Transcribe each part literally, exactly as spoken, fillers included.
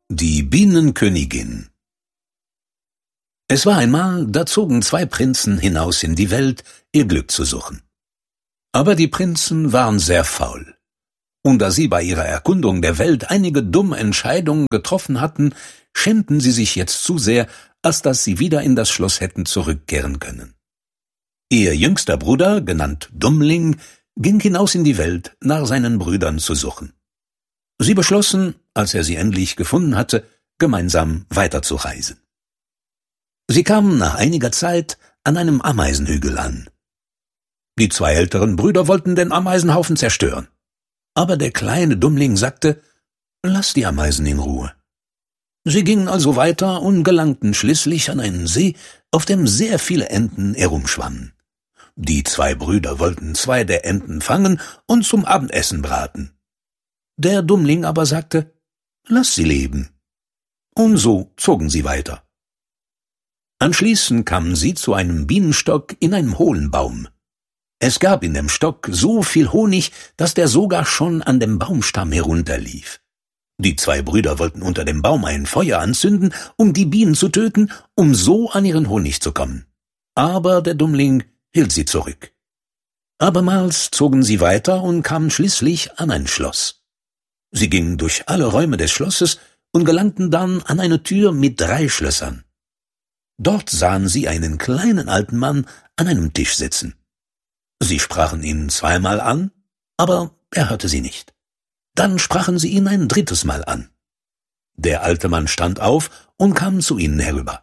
Die Bienenkönigin. Es war einmal, da zogen zwei Prinzen hinaus in die Welt, ihr Glück zu suchen. Aber die Prinzen waren sehr faul. Und da sie bei ihrer Erkundung der Welt einige dumme Entscheidungen getroffen hatten, schämten sie sich jetzt zu sehr, als dass sie wieder in das Schloss hätten zurückkehren können. Ihr jüngster Bruder, genannt Dummling, ging hinaus in die Welt, nach seinen Brüdern zu suchen. Sie beschlossen, als er sie endlich gefunden hatte, gemeinsam weiterzureisen. Sie kamen nach einiger Zeit an einem Ameisenhügel an. Die zwei älteren Brüder wollten den Ameisenhaufen zerstören. Aber der kleine Dummling sagte, »Lass die Ameisen in Ruhe.« Sie gingen also weiter und gelangten schließlich an einen See, auf dem sehr viele Enten herumschwammen. Die zwei Brüder wollten zwei der Enten fangen und zum Abendessen braten. Der Dummling aber sagte, »Lass sie leben.« Und so zogen sie weiter. Anschließend kamen sie zu einem Bienenstock in einem hohlen Baum. Es gab in dem Stock so viel Honig, dass der sogar schon an dem Baumstamm herunterlief. Die zwei Brüder wollten unter dem Baum ein Feuer anzünden, um die Bienen zu töten, um so an ihren Honig zu kommen. Aber der Dummling hielt sie zurück. Abermals zogen sie weiter und kamen schließlich an ein Schloss. Sie gingen durch alle Räume des Schlosses und gelangten dann an eine Tür mit drei Schlössern. Dort sahen sie einen kleinen alten Mann an einem Tisch sitzen. Sie sprachen ihn zweimal an, aber er hörte sie nicht. Dann sprachen sie ihn ein drittes Mal an. Der alte Mann stand auf und kam zu ihnen herüber.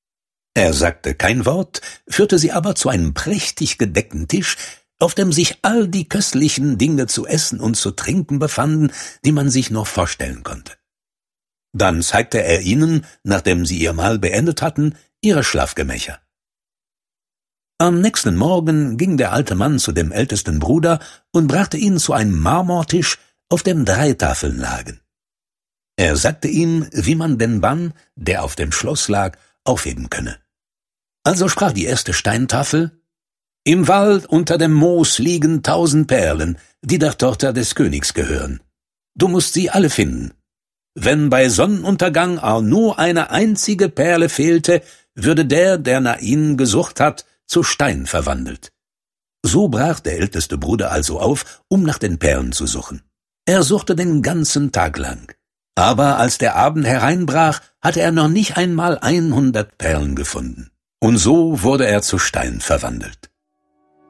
Er sagte kein Wort, führte sie aber zu einem prächtig gedeckten Tisch, auf dem sich all die köstlichen Dinge zu essen und zu trinken befanden, die man sich nur vorstellen konnte. Dann zeigte er ihnen, nachdem sie ihr Mahl beendet hatten, ihre Schlafgemächer. Am nächsten Morgen ging der alte Mann zu dem ältesten Bruder und brachte ihn zu einem Marmortisch, auf dem drei Tafeln lagen. Er sagte ihm, wie man den Bann, der auf dem Schloss lag, aufheben könne. Also sprach die erste Steintafel, »Im Wald unter dem Moos liegen tausend Perlen, die der Tochter des Königs gehören. Du musst sie alle finden. Wenn bei Sonnenuntergang auch nur eine einzige Perle fehlte, würde der, der nach ihnen gesucht hat, zu Stein verwandelt.« So brach der älteste Bruder also auf, um nach den Perlen zu suchen. Er suchte den ganzen Tag lang. Aber als der Abend hereinbrach, hatte er noch nicht einmal hundert Perlen gefunden. Und so wurde er zu Stein verwandelt.